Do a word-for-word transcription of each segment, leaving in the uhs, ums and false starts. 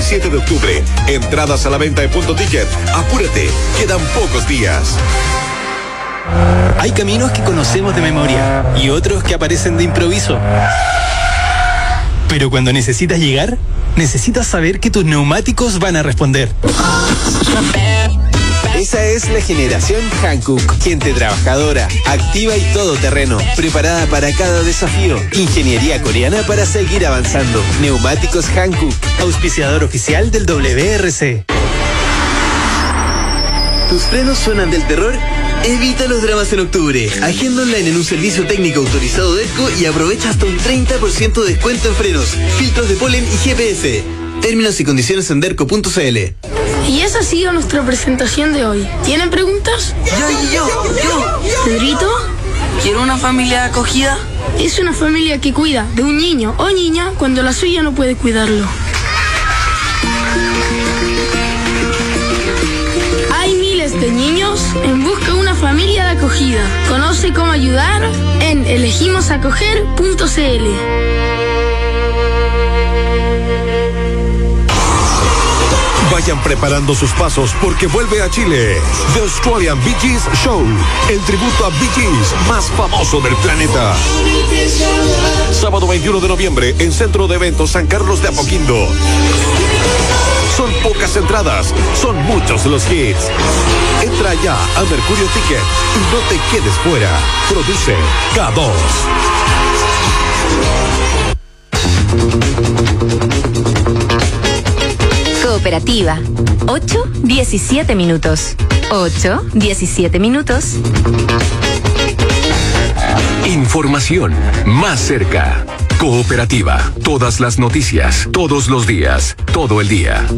siete de octubre. Entradas a la venta de Punto Ticket. Apúrate, quedan pocos días. Hay caminos que conocemos de memoria y otros que aparecen de improviso. Pero cuando necesitas llegar, necesitas saber que tus neumáticos van a responder. Esa es la generación Hankook, gente trabajadora, activa y todoterreno, preparada para cada desafío. Ingeniería coreana para seguir avanzando. Neumáticos Hankook, auspiciador oficial del W R C. ¿Tus frenos suenan del terror? Evita los dramas en octubre. Agenda online en un servicio técnico autorizado de ERCO y aprovecha hasta un treinta por ciento de descuento en frenos, filtros de polen y G P S. Términos y condiciones en derco punto c l. Y esa ha sido nuestra presentación de hoy. ¿Tienen preguntas? Yo, yo, yo. ¿Pedrito? ¿Quiero una familia acogida? Es una familia que cuida de un niño o niña cuando la suya no puede cuidarlo. Hay miles de niños en busca de una familia de acogida. Conoce cómo ayudar en elegimos acoger punto c l. Vayan preparando sus pasos porque vuelve a Chile The Australian Bee Gees Show, el tributo a Bee Gees más famoso del planeta. Sábado veintiuno de noviembre en Centro de Eventos San Carlos de Apoquindo. Son pocas entradas, son muchos los hits. Entra ya a Mercurio Ticket y no te quedes fuera. Produce K dos. Cooperativa. ocho, diecisiete minutos. ocho, diecisiete minutos. Información más cerca. Cooperativa. Todas las noticias, todos los días, todo el día.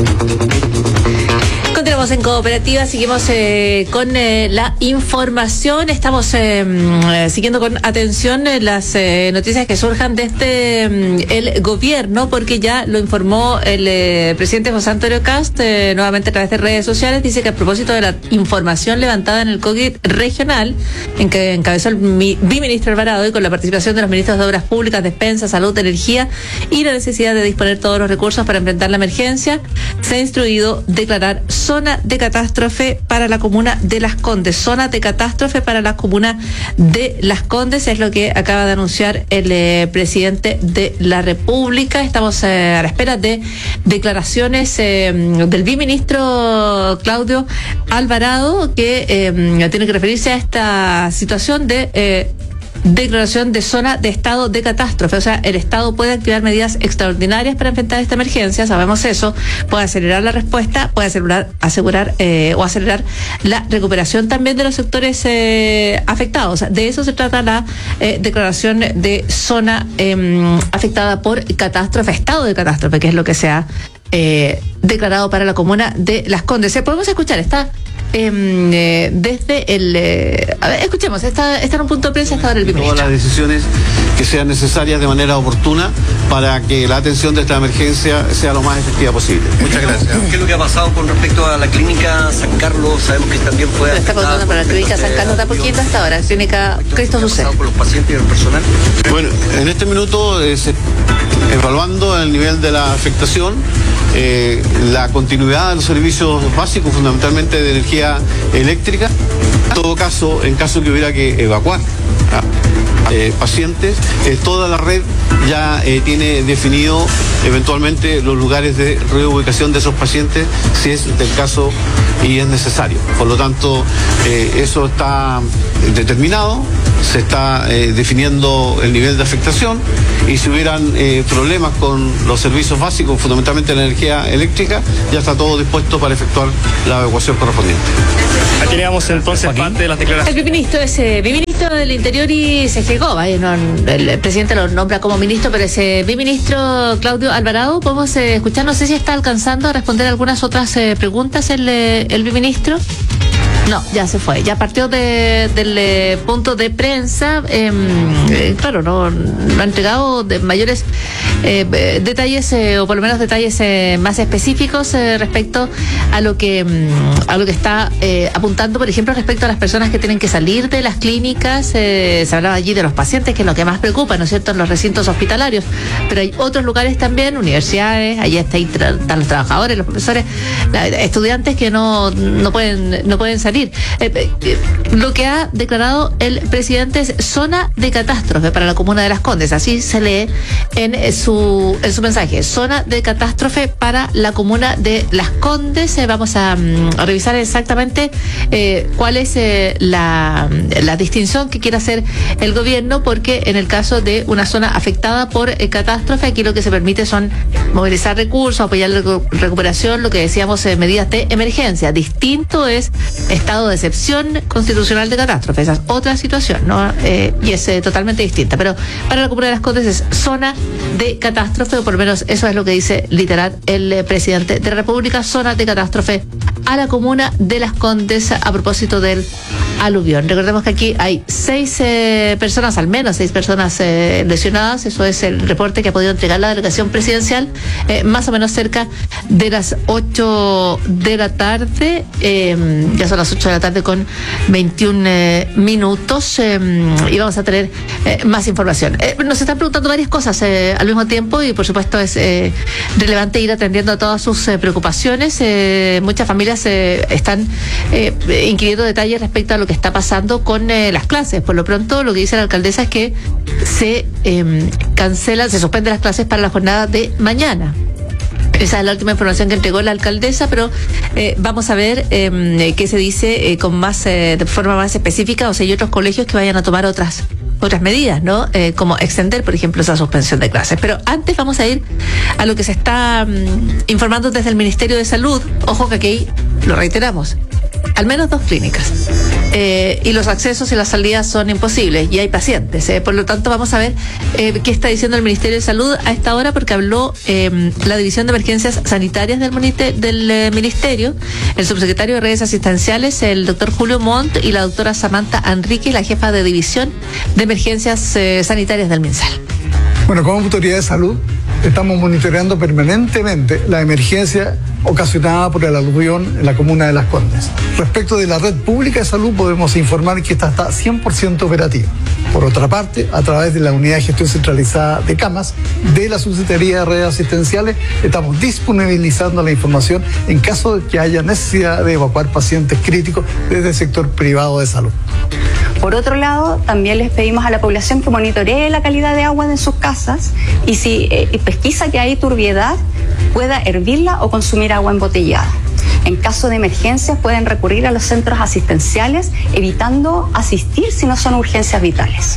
Continuamos en Cooperativa, seguimos eh, con eh, la información. Estamos eh, eh, siguiendo con atención eh, las eh, noticias que surjan desde eh, el gobierno, porque ya lo informó el eh, presidente José Antonio Kast, eh, nuevamente a través de redes sociales. Dice que a propósito de la información levantada en el COVID regional, en que encabezó el biministro Alvarado y con la participación de los ministros de Obras Públicas, Defensa, Salud, Energía y la necesidad de disponer todos los recursos para enfrentar la emergencia, se ha instruido declarar zona de catástrofe para la comuna de Las Condes. Zona de catástrofe para la comuna de Las Condes es lo que acaba de anunciar el eh, presidente de la República. Estamos eh, a la espera de declaraciones eh, del biministro Claudio Alvarado, que eh, tiene que referirse a esta situación de eh, declaración de zona de estado de catástrofe. O sea, el Estado puede activar medidas extraordinarias para enfrentar esta emergencia, sabemos eso, puede acelerar la respuesta, puede asegurar, asegurar eh, o acelerar la recuperación también de los sectores eh, afectados. De eso se trata la eh, declaración de zona eh, afectada por catástrofe, estado de catástrofe, que es lo que se ha eh, declarado para la comuna de Las Condes. Podemos escuchar, está Eh, desde el eh, a ver, escuchemos, está, está en un punto de prensa hasta ahora el biministro. Todas las decisiones que sean necesarias de manera oportuna para que la atención de esta emergencia sea lo más efectiva posible. Muchas gracias. ¿Qué es lo que ha pasado con respecto a la clínica San Carlos? Sabemos que también fue está contando para la clínica San Carlos de Apoquindo hasta ahora, clínica Cristo Sucede. ¿Por los pacientes y el personal? Bueno, en este minuto eh, se, evaluando el nivel de la afectación, eh, la continuidad de los servicios básicos, fundamentalmente de energía eléctrica, en todo caso, en caso que hubiera que evacuar a, eh, pacientes, eh, toda la red ya eh, tiene definido eventualmente los lugares de reubicación de esos pacientes si es del caso y es necesario. Por lo tanto, eh, eso está determinado, se está eh, definiendo el nivel de afectación y si hubieran eh, problemas con los servicios básicos, fundamentalmente la energía eléctrica, ya está todo dispuesto para efectuar la evacuación correspondiente. Aquí teníamos entonces parte de las declaraciones. El biministro ese biministro del Interior y C G G O, ¿eh? No, el presidente lo nombra como ministro, pero ese biministro Claudio Alvarado, podemos eh, escuchar, no sé si está alcanzando a responder algunas otras eh, preguntas el, el biministro. No, ya se fue. Ya partió de, del eh, punto de prensa. Eh, eh, claro, no, no ha entregado de mayores eh, detalles eh, o por lo menos detalles eh, más específicos eh, respecto a lo que a lo que está eh, apuntando, por ejemplo, respecto a las personas que tienen que salir de las clínicas. Eh, se hablaba allí de los pacientes, que es lo que más preocupa, ¿no es cierto?, en los recintos hospitalarios. Pero hay otros lugares también, universidades, allí está, están los trabajadores, los profesores, la, estudiantes que no, no pueden no pueden salir. Eh, eh, lo que ha declarado el presidente es zona de catástrofe para la comuna de Las Condes, así se lee en eh, su en su mensaje, zona de catástrofe para la comuna de Las Condes. Eh, vamos a, a revisar exactamente eh, cuál es eh, la, la distinción que quiere hacer el gobierno, porque en el caso de una zona afectada por eh, catástrofe, aquí lo que se permite son movilizar recursos, apoyar la recuperación, lo que decíamos, eh, medidas de emergencia. Distinto es estado de excepción constitucional de catástrofe, esa es otra situación, ¿no? Eh, y es eh, totalmente distinta. Pero para la comuna de Las Condes es zona de catástrofe, o por lo menos eso es lo que dice literal el eh, presidente de la República, zona de catástrofe a la comuna de Las Condes a propósito del aluvión. Recordemos que aquí hay seis eh, personas, al menos seis personas eh, lesionadas. Eso es el reporte que ha podido entregar la delegación presidencial, eh, más o menos cerca de las ocho de la tarde. Eh, ya son las ocho de la tarde con veintiún eh, minutos eh, y vamos a tener eh, más información. Eh, nos están preguntando varias cosas eh, al mismo tiempo, y por supuesto es eh, relevante ir atendiendo a todas sus eh, preocupaciones. Eh, muchas familias eh, están eh, inquiriendo detalles respecto a lo que está pasando con eh, las clases. Por lo pronto, lo que dice la alcaldesa es que se eh, cancelan, se suspenden las clases para la jornada de mañana. Esa es la última información que entregó la alcaldesa, pero eh, vamos a ver eh, qué se dice eh, con más eh, de forma más específica, o si hay otros colegios que vayan a tomar otras otras medidas, ¿no? Eh, como extender, por ejemplo, esa suspensión de clases. Pero antes vamos a ir a lo que se está um, informando desde el Ministerio de Salud. Ojo que aquí lo reiteramos, al menos dos clínicas. Eh, y los accesos y las salidas son imposibles y hay pacientes. Eh, por lo tanto, vamos a ver eh, qué está diciendo el Ministerio de Salud a esta hora, porque habló eh, la División de Emergencias Sanitarias del, del eh, Ministerio, el subsecretario de Redes Asistenciales, el doctor Julio Montt, y la doctora Samantha Enrique, la jefa de División de Emergencias eh, Sanitarias del MinSal. Bueno, como autoridad de salud estamos monitoreando permanentemente la emergencia ocasionada por el aluvión en la comuna de Las Condes. Respecto de la red pública de salud, podemos informar que esta está cien por ciento operativa. Por otra parte, a través de la Unidad de Gestión Centralizada de Camas de la Subsecretaría de Redes Asistenciales, estamos disponibilizando la información en caso de que haya necesidad de evacuar pacientes críticos desde el sector privado de salud. Por otro lado, también les pedimos a la población que monitoree la calidad de agua en sus casas y si eh, pesquisa que hay turbiedad, pueda hervirla o consumir agua embotellada. En caso de emergencias pueden recurrir a los centros asistenciales, evitando asistir si no son urgencias vitales.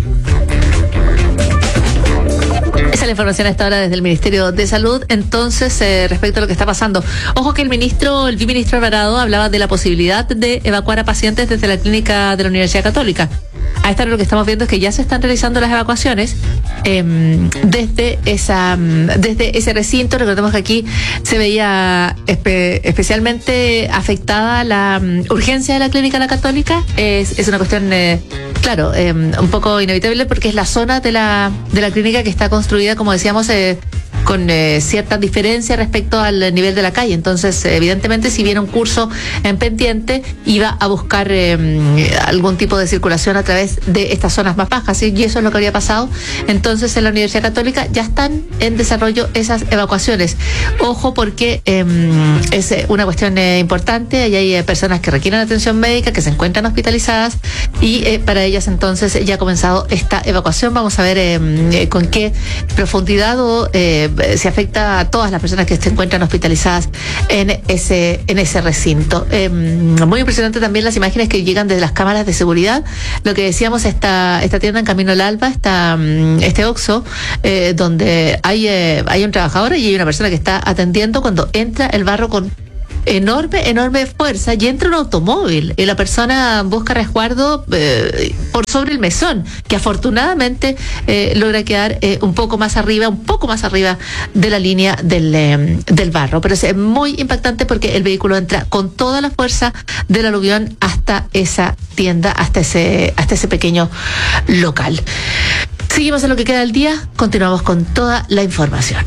Esa es la información a esta hora desde el Ministerio de Salud. Entonces, eh, respecto a lo que está pasando, ojo que el ministro, el viceministro Alvarado, hablaba de la posibilidad de evacuar a pacientes desde la clínica de la Universidad Católica. A esta hora lo que estamos viendo es que ya se están realizando las evacuaciones eh, desde esa desde ese recinto. Recordemos que aquí se veía espe- especialmente afectada la um, urgencia de la clínica de la Católica. Es, es una cuestión, eh, claro, eh, un poco inevitable, porque es la zona de la de la clínica que está construida, como decíamos, eh, con eh, cierta diferencia respecto al nivel de la calle. Entonces, evidentemente, si viene un curso en pendiente, iba a buscar eh, algún tipo de circulación a través de estas zonas más bajas, ¿sí? Y eso es lo que había pasado. Entonces, en la Universidad Católica ya están en desarrollo esas evacuaciones. Ojo, porque eh, es una cuestión eh, importante. Ahí hay eh, personas que requieren atención médica, que se encuentran hospitalizadas, y eh, para ellas entonces ya ha comenzado esta evacuación. Vamos a ver eh, con qué profundidad o eh, se afecta a todas las personas que se encuentran hospitalizadas en ese en ese recinto. Eh, muy impresionante también las imágenes que llegan desde las cámaras de seguridad. Lo que decíamos, esta esta tienda en Camino al Alba, esta, este Oxxo, eh, donde hay, eh, hay un trabajador y hay una persona que está atendiendo cuando entra el barro con enorme, enorme fuerza y entra un automóvil y la persona busca resguardo eh, por sobre el mesón, que afortunadamente eh, logra quedar eh, un poco más arriba, un poco más arriba de la línea del, eh, del barro. Pero es muy impactante porque el vehículo entra con toda la fuerza del aluvión hasta esa tienda, hasta ese, hasta ese pequeño local. Seguimos en lo que queda del día, continuamos con toda la información.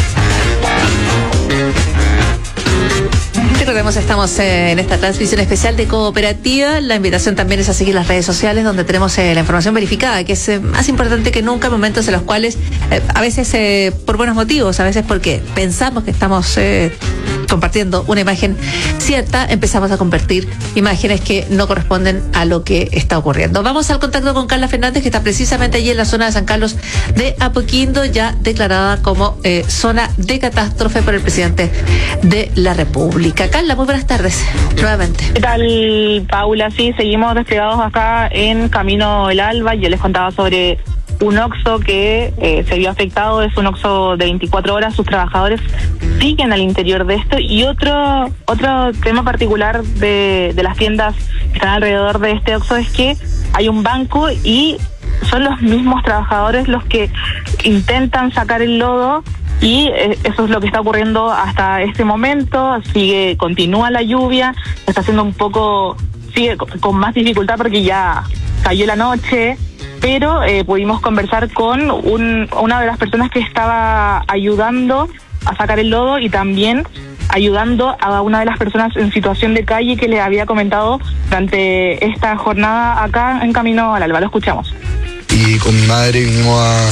Recordemos, estamos eh, en esta transmisión especial de Cooperativa. La invitación también es a seguir las redes sociales donde tenemos eh, la información verificada, que es eh, más importante que nunca en momentos en los cuales, eh, a veces eh, por buenos motivos, a veces porque pensamos que estamos eh, compartiendo una imagen cierta, empezamos a compartir imágenes que no corresponden a lo que está ocurriendo. Vamos al contacto con Carla Fernández, que está precisamente allí en la zona de San Carlos de Apoquindo, ya declarada como eh, zona de catástrofe por el presidente de la República. Carla, muy buenas tardes, nuevamente. ¿Qué tal, Paula? Sí, seguimos desplegados acá en Camino El Alba. Yo les contaba sobre un Oxxo que eh, se vio afectado. Es un Oxxo de veinticuatro horas. Sus trabajadores siguen al interior de esto. Y otro otro tema particular de, de las tiendas que están alrededor de este Oxxo es que hay un banco y son los mismos trabajadores los que intentan sacar el lodo. Y eh, eso es lo que está ocurriendo hasta este momento. Sigue, continúa la lluvia, está haciendo un poco, sigue con, con más dificultad porque ya cayó la noche, pero eh, pudimos conversar con un, una de las personas que estaba ayudando a sacar el lodo y también ayudando a una de las personas en situación de calle que le había comentado durante esta jornada acá en Camino al Alba. Lo escuchamos. Y con mi madre vinimos a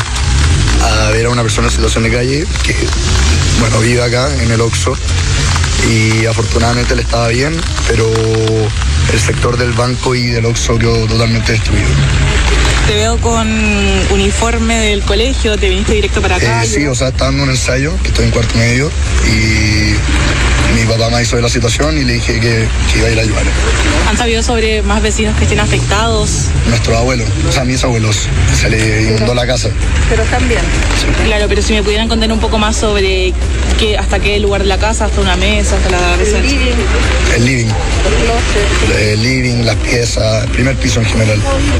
a ver a una persona en situación de calle que, bueno, vive acá en el Oxxo y afortunadamente le estaba bien, pero el sector del banco y del Oxxo quedó totalmente destruido. Te veo con uniforme del colegio, te viniste directo para acá. Eh, sí, o sea, estaba en un ensayo, que estoy en cuarto medio, y mi papá me hizo de la situación y le dije que, que iba a ir a ayudar. ¿Han sabido sobre más vecinos que estén afectados? Nuestros abuelos, o sea, mis abuelos, se le inundó la casa. Pero están bien. Sí. Claro, pero si me pudieran contar un poco más sobre qué, hasta qué lugar de la casa, hasta una mesa, hasta la mesa. El living. El living. El living, las piezas, el primer piso en general.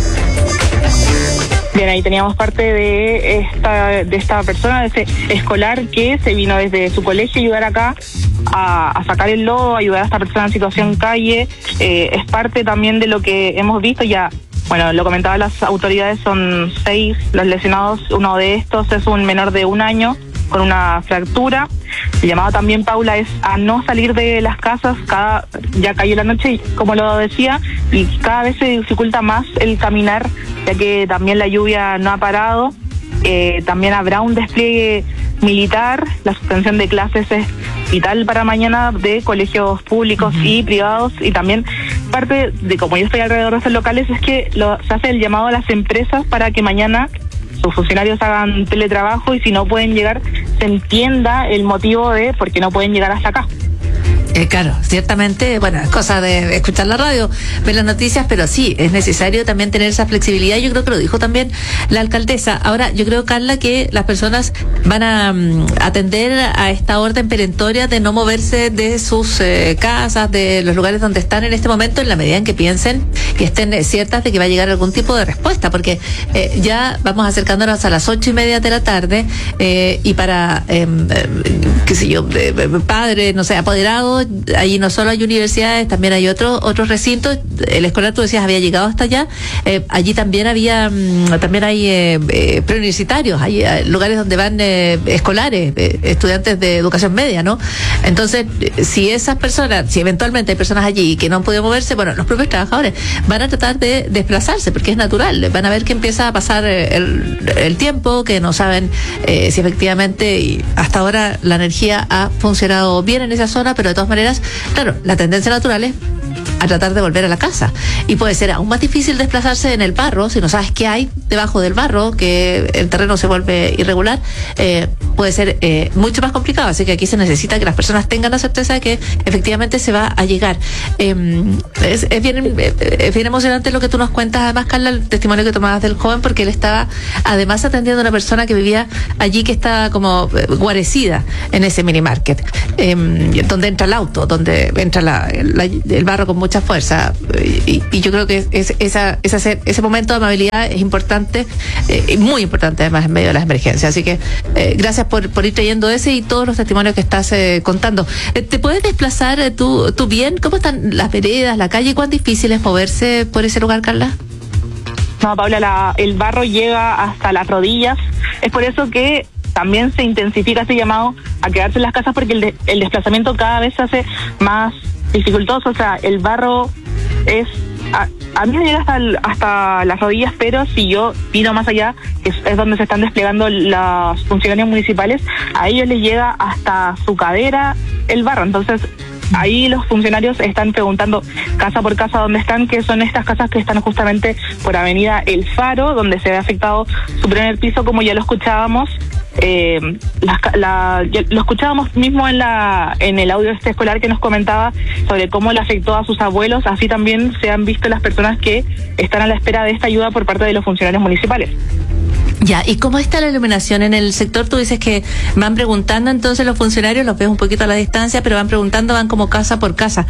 Bien, ahí teníamos parte de esta de esta persona, de ese escolar que se vino desde su colegio a ayudar acá a, a sacar el lodo, ayudar a esta persona en situación calle. Eh, es parte también de lo que hemos visto ya. Bueno, lo comentaban las autoridades, son seis los lesionados. Uno de estos es un menor de un año con una fractura. El llamado también, Paula, es a no salir de las casas. Cada ya cayó la noche, como lo decía, y cada vez se dificulta más el caminar, ya que también la lluvia no ha parado. Eh, también habrá un despliegue militar. La suspensión de clases es vital para mañana de colegios públicos uh-huh. y privados. Y también parte de, como yo estoy alrededor de estos locales, es que lo, se hace el llamado a las empresas para que mañana sus funcionarios hagan teletrabajo y si no pueden llegar, se entienda el motivo de por qué no pueden llegar hasta acá. Eh, claro, ciertamente, bueno, es cosa de escuchar la radio, ver las noticias, pero sí, es necesario también tener esa flexibilidad. Yo creo que lo dijo también la alcaldesa. Ahora, yo creo, Carla, que las personas van a um, atender a esta orden perentoria de no moverse de sus eh, casas, de los lugares donde están en este momento, en la medida en que piensen y estén eh, ciertas de que va a llegar algún tipo de respuesta, porque eh, ya vamos acercándonos a las ocho y media de la tarde eh, y para, eh, eh, qué sé yo, eh, padres, no sé, apoderados, allí no solo hay universidades, también hay otros otros recintos. El escolar, tú decías, había llegado hasta allá. Eh, allí también había, también hay eh, eh, preuniversitarios, hay eh, lugares donde van eh, escolares, eh, estudiantes de educación media, ¿no? Entonces, si esas personas, si eventualmente hay personas allí que no han podido moverse, bueno, los propios trabajadores van a tratar de desplazarse, porque es natural. Van a ver que empieza a pasar el, el tiempo, que no saben eh, si efectivamente, y hasta ahora la energía ha funcionado bien en esa zona, pero de todas maneras, claro, la tendencia natural es a tratar de volver a la casa. Y puede ser aún más difícil desplazarse en el barro, si no sabes qué hay debajo del barro, que el terreno se vuelve irregular, eh, puede ser eh, mucho más complicado. Así que aquí se necesita que las personas tengan la certeza de que efectivamente se va a llegar. Eh, es, es, bien, es bien emocionante lo que tú nos cuentas, además, Carla, el testimonio que tomabas del joven, porque él estaba además atendiendo a una persona que vivía allí, que estaba como guarecida en ese mini market, eh, donde entra el auto, donde entra la, la, el barro con mucha fuerza. Y, y yo creo que es, esa, esa, ese momento de amabilidad es importante, eh, muy importante además en medio de las emergencias. Así que eh, gracias por, por ir trayendo ese y todos los testimonios que estás eh, contando. Eh, ¿Te puedes desplazar eh, tú, tú bien? ¿Cómo están las veredas, la calle? ¿Cuán difícil es moverse por ese lugar, Carla? No, Paula, la, el barro llega hasta las rodillas. Es por eso que también se intensifica ese llamado a quedarse en las casas, porque el, de, el desplazamiento cada vez se hace más dificultoso. O sea, el barro es... A, a mí me llega hasta, el, hasta las rodillas, pero si yo vino más allá, que es, es donde se están desplegando los funcionarios municipales, a ellos les llega hasta su cadera el barro. Entonces, ahí los funcionarios están preguntando casa por casa dónde están, que son estas casas que están justamente por Avenida El Faro, donde se ve afectado su primer piso, como ya lo escuchábamos. Eh, la, la, lo escuchábamos mismo en la en el audio este escolar que nos comentaba sobre cómo le afectó a sus abuelos. Así también se han visto las personas que están a la espera de esta ayuda por parte de los funcionarios municipales. Ya, ¿y cómo está la iluminación en el sector? Tú dices que van preguntando, entonces los funcionarios los ves un poquito a la distancia, pero van preguntando, van como casa por casa.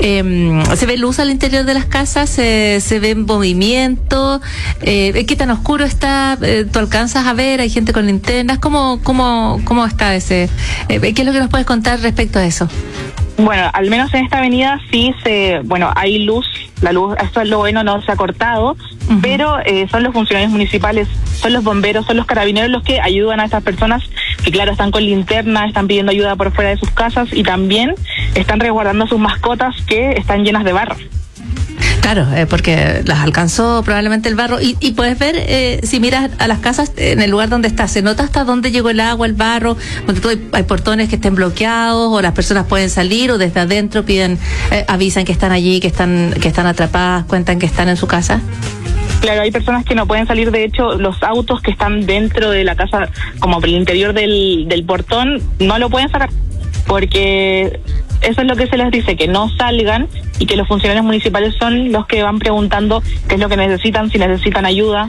Eh, ¿Se ve luz al interior de las casas? ¿Se, se ve movimiento? Eh, ¿Qué tan oscuro está? Eh, ¿Tú alcanzas a ver? ¿Hay gente con linternas? ¿Cómo, cómo, cómo está ese? Eh, ¿Qué es lo que nos puedes contar respecto a eso? Bueno, al menos en esta avenida sí se, bueno, hay luz, la luz, esto es lo bueno, no se ha cortado, uh-huh. pero eh, son los funcionarios municipales, son los bomberos, son los carabineros los que ayudan a estas personas que, claro, están con linterna, están pidiendo ayuda por fuera de sus casas y también están resguardando sus mascotas que están llenas de barro. Claro, eh, porque las alcanzó probablemente el barro. Y, y puedes ver, eh, si miras a las casas en el lugar donde está, ¿se nota hasta dónde llegó el agua, el barro? Donde todo hay, hay portones que estén bloqueados, o las personas pueden salir, o desde adentro piden, eh, avisan que están allí, que están, que están atrapadas, cuentan que están en su casa. Claro, hay personas que no pueden salir. De hecho, los autos que están dentro de la casa, como por el interior del, del portón, no lo pueden sacar, porque eso es lo que se les dice, que no salgan, y que los funcionarios municipales son los que van preguntando qué es lo que necesitan, si necesitan ayuda.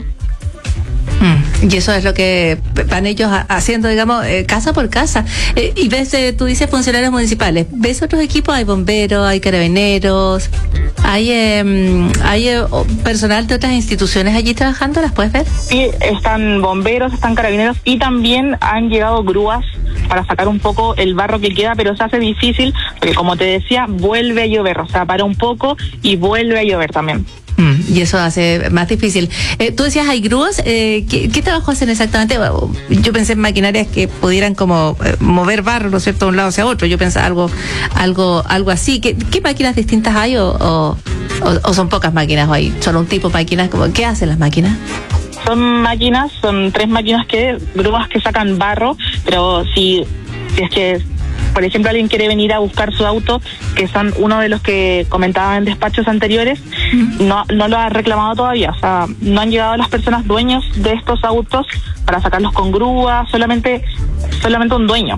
Mm, y eso es lo que van ellos a, haciendo, digamos, eh, casa por casa. Eh, y ves, eh, tú dices funcionarios municipales, ¿ves otros equipos? Hay bomberos, hay carabineros, hay, eh, hay eh, personal de otras instituciones allí trabajando, ¿las puedes ver? Sí, están bomberos, están carabineros, y también han llegado grúas para sacar un poco el barro que queda, pero se hace difícil porque, como te decía, vuelve a llover, o sea, para un poco y vuelve a llover también. Mm, y eso hace más difícil. Eh, tú decías, hay grúas, eh, ¿qué, ¿qué trabajo hacen exactamente? Yo pensé en maquinarias que pudieran como eh, mover barro, ¿no es cierto?, de un lado hacia otro. Yo pensaba algo algo algo así. ¿Qué, qué máquinas distintas hay o, o, o, o son pocas máquinas o hay solo un tipo de máquinas? ¿Qué hacen las máquinas? Son máquinas, son tres máquinas que, grúas que sacan barro, pero si, si es que, por ejemplo, alguien quiere venir a buscar su auto, que son uno de los que comentaba en despachos anteriores, uh-huh. no, no lo ha reclamado todavía. O sea, no han llegado las personas dueños de estos autos para sacarlos con grúa, solamente, solamente un dueño.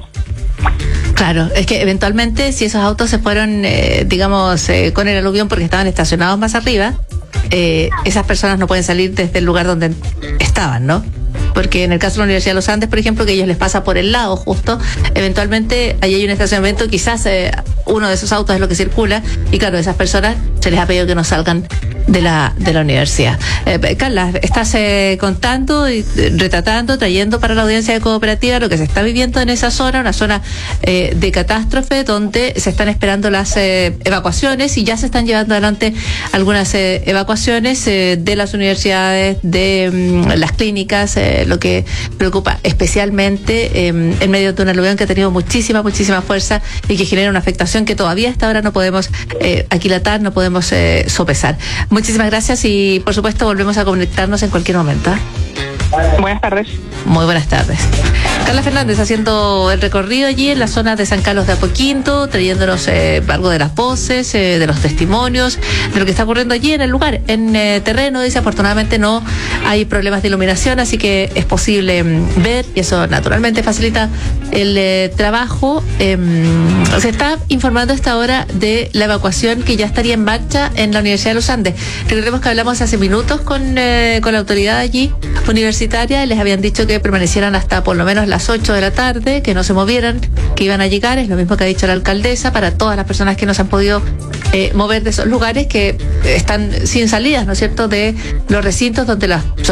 Claro, es que eventualmente si esos autos se fueron, eh, digamos, eh, con el aluvión porque estaban estacionados más arriba, eh, esas personas no pueden salir desde el lugar donde estaban, ¿no? Porque en el caso de la Universidad de los Andes, por ejemplo, que ellos les pasa por el lado justo, eventualmente ahí hay un estacionamiento, quizás eh, uno de esos autos es lo que circula, y claro, a esas personas se les ha pedido que no salgan de la de la universidad. Eh, Carla, estás eh, contando y eh, retratando, trayendo para la audiencia de Cooperativa lo que se está viviendo en esa zona, una zona eh, de catástrofe donde se están esperando las eh, evacuaciones y ya se están llevando adelante algunas eh, evacuaciones eh, de las universidades, de mm, las clínicas, eh, lo que preocupa especialmente eh, en medio de un aluvión que ha tenido muchísima, muchísima fuerza y que genera una afectación que todavía hasta ahora no podemos eh, aquilatar, no podemos eh, sopesar. Muchísimas gracias y por supuesto volvemos a conectarnos en cualquier momento. Buenas tardes. Muy buenas tardes. Carla Fernández haciendo el recorrido allí en la zona de San Carlos de Apoquindo, trayéndonos eh, algo de las voces, eh, de los testimonios, de lo que está ocurriendo allí en el lugar, en eh, terreno. Dice, afortunadamente no hay problemas de iluminación, así que es posible mm, ver, y eso naturalmente facilita el eh, trabajo. Eh, se está informando a esta hora de la evacuación que ya estaría en marcha en la Universidad de los Andes. Recordemos que hablamos hace minutos con, eh, con la autoridad allí universitaria y les habían dicho que permanecieran hasta por lo menos las ocho de la tarde, que no se movieran, que iban a llegar. Es lo mismo que ha dicho la alcaldesa para todas las personas que no se han podido eh, mover de esos lugares que están sin salidas, ¿no es cierto?, de los recintos donde las